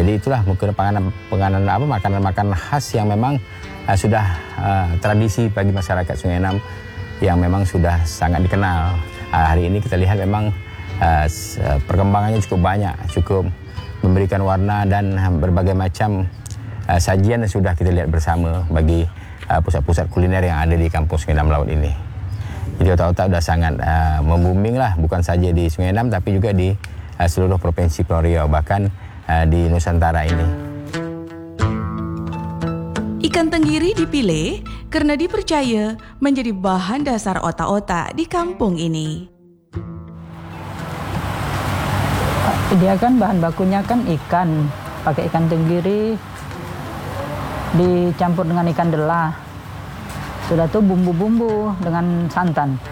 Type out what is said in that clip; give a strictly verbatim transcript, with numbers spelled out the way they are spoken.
jadi itulah mungkin penganan penganan apa makanan-makanan khas yang memang uh, sudah uh, tradisi bagi masyarakat Sungai Enam yang memang sudah sangat dikenal. Uh, hari ini kita lihat memang uh, perkembangannya cukup banyak, cukup memberikan warna dan berbagai macam uh, sajian yang sudah kita lihat bersama bagi uh, pusat-pusat kuliner yang ada di Kampung Sungai Enam Laut ini. Jadi otak-otak sudah sangat uh, membooming lah, bukan saja di Sungai Enam tapi juga di uh, seluruh provinsi Pulau Riau, bahkan uh, di Nusantara ini. Ikan tenggiri dipilih karena dipercaya menjadi bahan dasar otak-otak di kampung ini. Dia kan bahan bakunya kan ikan, pakai ikan tenggiri dicampur dengan ikan delah. Sudah tuh bumbu-bumbu dengan santan.